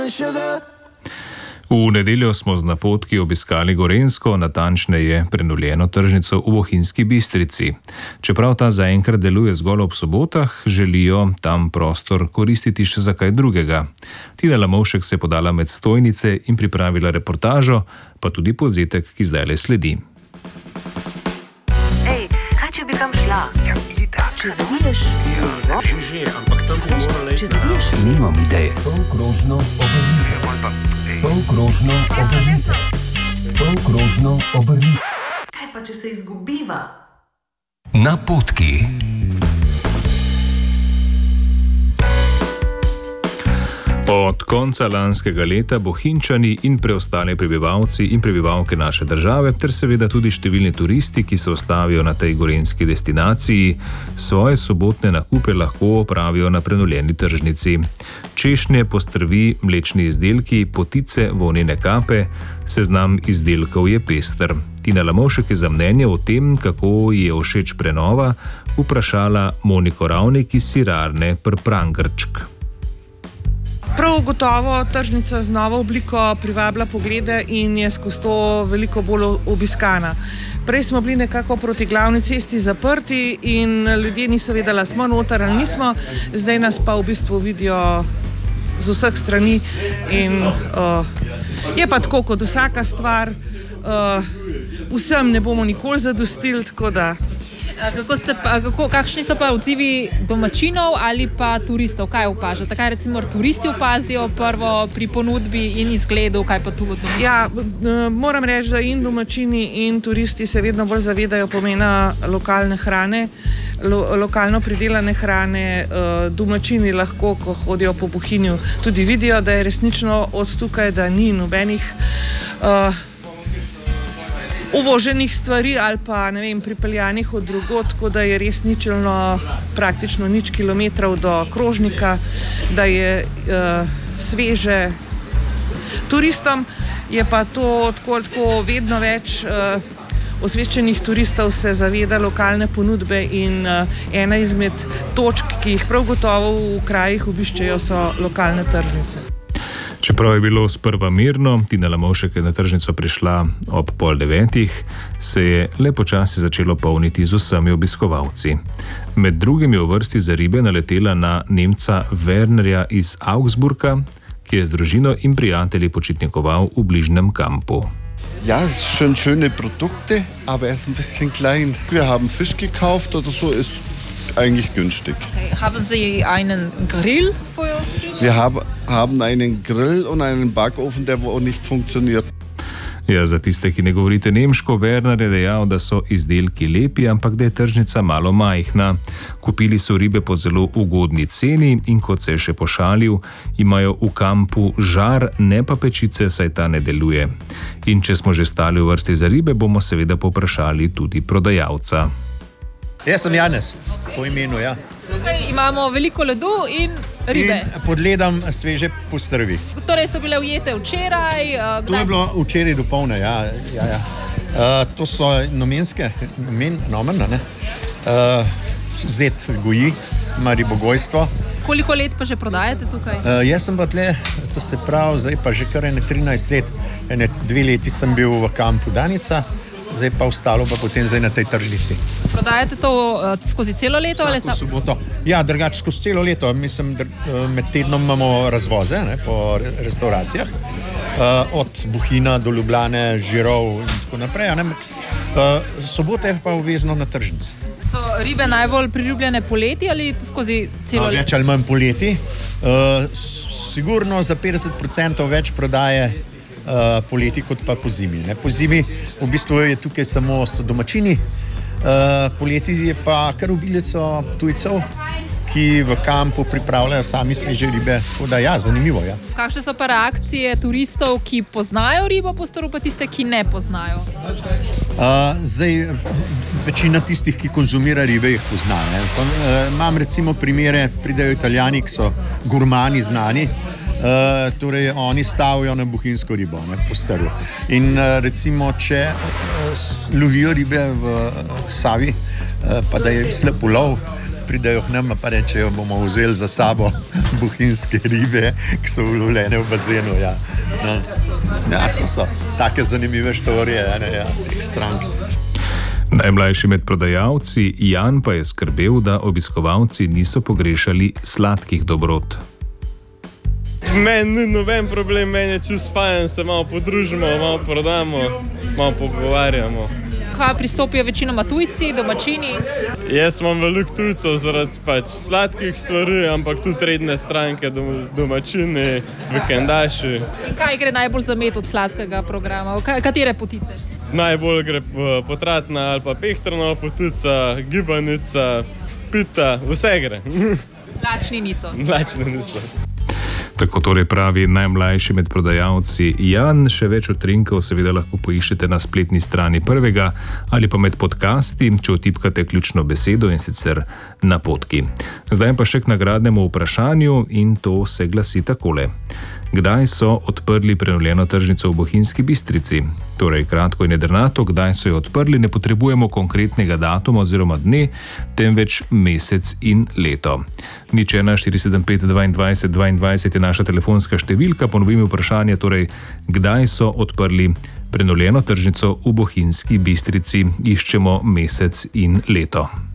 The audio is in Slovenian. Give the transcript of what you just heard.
V nedeljo smo z napotki obiskali Gorenjsko, natančneje prenovljeno tržnico v Bohinjski Bistrici. Čeprav ta zaenkrat deluje zgolj ob sobotah, želijo tam prostor koristiti še za kaj drugega. Tina Lamovšek se je podala med stojnice in pripravila reportažo, pa tudi povzetek, ki zdajle sledi. Ej, kaj če bi kam šla? Ja, itak. Če zaviješ, Že, ampak tam bi morala če zaviješ, Nimam ideje. Polkrožno obrnite. Polkrožno obrnite. Polkrožno obrnite. kaj pa če se izgubiva? Napotki. Od konca lanskega leta Bohinjčani in preostali prebivalci in prebivalke naše države, ter seveda tudi številni turisti, ki se ustavijo na tej gorenjski destinaciji, svoje sobotne nakupe lahko opravijo na prenovljeni tržnici. Češnje, postrvi, mlečni izdelki, potice, volnene kape, seznam izdelkov je pester. Tina Lamovšek je za mnenje o tem, kako ji je všeč prenova, vprašala Moniko Ravnik iz sirarne Prangrčk. Prav gotovo tržnica z novo obliko privablja poglede in je skozi to veliko bolj obiskana. Prej smo bili nekako proti glavni cesti zaprti in ljudje niso vedeli, smo noter ali nismo, zdaj nas pa v bistvu vidijo z vseh strani in je pa tako kot vsaka stvar, vsem ne bomo nikoli zadostili, tako da. Kakšni so pa odzivi domačinov ali pa turistov? Kaj opažate? Kaj recimo turisti opazijo prvo pri ponudbi in izgledu, kaj pa tu od domačinov? Ja, moram reči, da in domačini in turisti se vedno bolj zavedajo pomena lokalne hrane, lokalno pridelane hrane. Domačini lahko, ko hodijo po Bohinju, tudi vidijo, da je resnično od tukaj, da ni nobenih uvoženih stvari ali pa, ne vem, pripeljanih od drugod, tako da je res ničelno, praktično nič kilometrov do krožnika, da je sveže. Turistom je pa to tako vedno več osveščenih turistov se zaveda lokalne ponudbe in ena izmed točk, ki jih prav gotovo v krajih obiščejo, so lokalne tržnice. Čeprav je bilo sprva mirno, Tina Lamovšek je na tržnico prišla ob 8:30, se je le počasi začelo polniti z vsemi obiskovalci. Med drugim je v vrsti za ribe naletela na Nemca Wernerja iz Augsburga, ki je z družino in prijatelji počitnikoval v bližnjem kampu. Ja, schon schöne Produkte, aber er ist ein bisschen klein. Wir haben Fisch gekauft oder so, ist eigentlich günstig. Okay. Haben Sie einen Grill für Fisch? Wir haben einen Grill und einen Backofen, der wo nicht funktioniert. Ja, za tiste, ki ne govorite nemško, Werner je dejal, da so izdelki lepi, ampak da je tržnica malo majhna. Kupili so ribe po zelo ugodni ceni in kot se je še pošalil, imajo v kampu žar, ne pa pečice, saj ta ne deluje. In če smo že stali v vrsti za ribe, bomo seveda povprašali tudi prodajalca. Jaz sem Janez, po imenu, ja. Tukaj imamo veliko ledu in ribe. In podledam sveže postrvi. Torej so bile ujete včeraj. To je bilo včeraj do polne, ja. To so nomenske, ne? Zet goji, ima ribogojstvo. Koliko let pa že prodajate tukaj? Jaz sem pa tle, to se pravi, zdaj pa že kar 13 let. 2 leti sem bil v kampu Danica, zdaj pa ostalo pa potem zdaj na tej tržnici. Prodajate to skozi celo leto? Vsako soboto. Ja, drugače skozi celo leto. Mislim, med tednom imamo razvoze, ne, po restauracijah. Od Bohinja do Ljubljane, Žirov in tako naprej. Sobote pa obvezno na tržnici. So ribe najbolj priljubljene poleti ali skozi celo leto? Več ali manj poleti. Sigurno za 50% več prodaje poleti kot pa po zimi. Ne. Po zimi v bistvu je tukaj samo so domačini, poleti je pa kar obilico tujcev, ki v kampu pripravljajo sami sveže ribe. Tako da ja, zanimivo. Ja. Kakšne so pa reakcije turistov, ki poznajo ribo postrv, pa tiste, ki ne poznajo? Zdaj, večina tistih, ki konzumira ribe, jih pozna. Imam recimo primere, pridejo Italijani, ki so gurmani znani, torej oni stavijo na bohinjsko ribo, ne, postrv. In recimo, če lovijo ribe v Savi, pa da je slep ulov, pridejo k nam pa rečejo, bomo vzeli za sabo bohinjske ribe, ki so ulovljene v bazenu. Ja. Ja, to so take zanimive štorije teh strank. Najmlajši med prodajalci Jan pa je skrbel, da obiskovalci niso pogrešali sladkih dobrot. Meni ni noben problem, meni je čisto fajn, se malo podružimo, malo prodamo, malo pogovarjamo. Kaj pristopijo večinoma tujci, domačini? Jaz imam veliko tujcev zaradi sladkih stvari, ampak tudi redne stranke, domačini, vikendaši. In kaj gre najbolj za med od sladkega programa? Katere potice? Najbolj gre potratna ali pa pehtrna potica, gibanica, pita, vse gre. Lačni niso. Lačni niso. Tako torej pravi najmlajši med prodajalci Jan. Še več utrinkov seveda lahko poiščete na spletni strani Prvega ali pa med podcasti, če vtipkate ključno besedo, in sicer Napotki. Zdaj pa še k nagradnemu vprašanju, in to se glasi takole. Kdaj so odprli prenovljeno tržnico v Bohinjski Bistrici? Torej, kratko in jedrnato, kdaj so jo odprli, ne potrebujemo konkretnega datuma oziroma dne, temveč mesec in leto. 01475 22 22 je naša telefonska številka, ponovim vprašanje, torej, kdaj so odprli prenovljeno tržnico v Bohinjski Bistrici, iščemo mesec in leto.